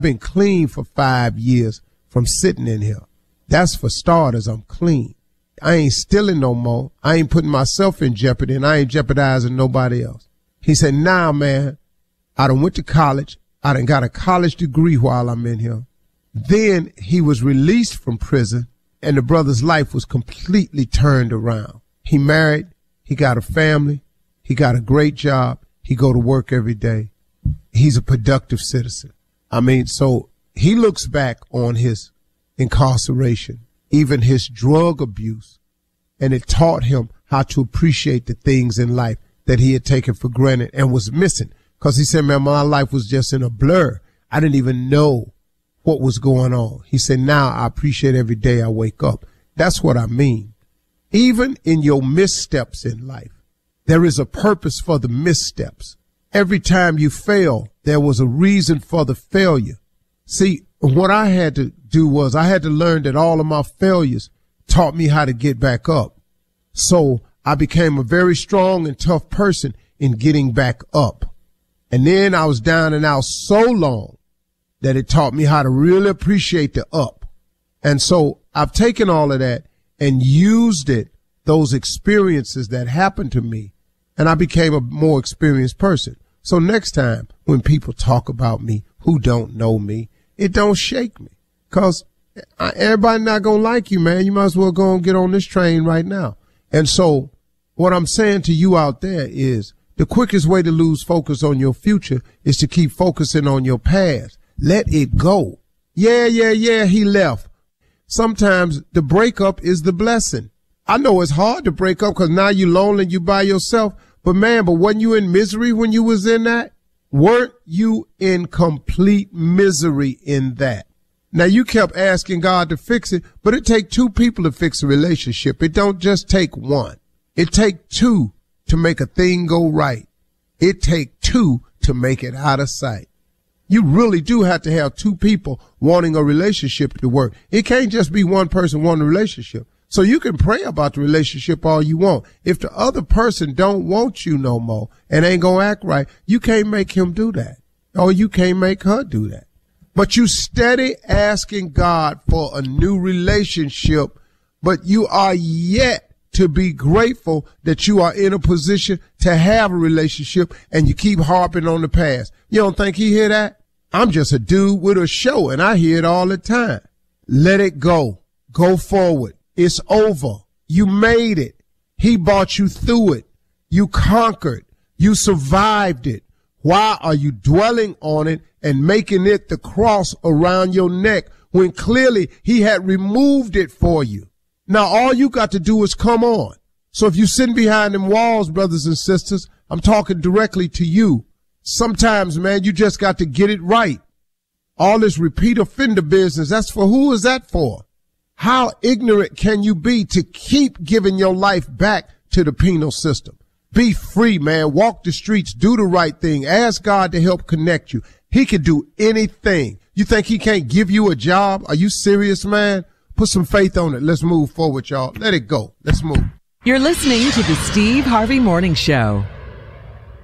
Been clean for 5 years from sitting in here. That's for starters. I'm clean. I ain't stealing no more. I ain't putting myself in jeopardy, and I ain't jeopardizing nobody else. He said, nah, man, I done went to college. I done got a college degree while I'm in here. Then he was released from prison, and the brother's life was completely turned around. He married. He got a family. He got a great job. He go to work every day. He's a productive citizen. I mean, so he looks back on his incarceration, even his drug abuse, and it taught him how to appreciate the things in life that he had taken for granted and was missing. Because he said, man, my life was just in a blur. I didn't even know what was going on. He said, now I appreciate every day I wake up. That's what I mean. Even in your missteps in life, there is a purpose for the missteps. Every time you fail, there was a reason for the failure. See, what I had to do was I had to learn that all of my failures taught me how to get back up. So I became a very strong and tough person in getting back up. And then I was down and out so long that it taught me how to really appreciate the up. And so I've taken all of that and used it, those experiences that happened to me, and I became a more experienced person. So next time when people talk about me who don't know me, it don't shake me, because everybody not going to like you, man. You might as well go and get on this train right now. And so what I'm saying to you out there is the quickest way to lose focus on your future is to keep focusing on your past. Let it go. Yeah, he left. Sometimes the breakup is the blessing. I know it's hard to break up because now you're lonely and you by yourself. But man, wasn't you in misery when you was in that? Weren't you in complete misery in that? Now you kept asking God to fix it, but it take two people to fix a relationship. It don't just take one. It take two to make a thing go right. It take two to make it out of sight. You really do have to have two people wanting a relationship to work. It can't just be one person wanting a relationship. So you can pray about the relationship all you want. If the other person don't want you no more and ain't gonna act right, you can't make him do that. Or you can't make her do that. But you steady asking God for a new relationship, but you are yet to be grateful that you are in a position to have a relationship, and you keep harping on the past. You don't think he hear that? I'm just a dude with a show, and I hear it all the time. Let it go. Go forward. It's over. You made it. He brought you through it. You conquered. You survived it. Why are you dwelling on it and making it the cross around your neck when clearly he had removed it for you? Now all you got to do is come on. So if you're sitting behind them walls, brothers and sisters, I'm talking directly to you. Sometimes, man, you just got to get it right. All this repeat offender business, that's for who is that for? How ignorant can you be to keep giving your life back to the penal system? Be free, man. Walk the streets. Do the right thing. Ask God to help connect you. He can do anything. You think he can't give you a job? Are you serious, man? Put some faith on it. Let's move forward, y'all. Let it go. Let's move. You're listening to the Steve Harvey Morning Show.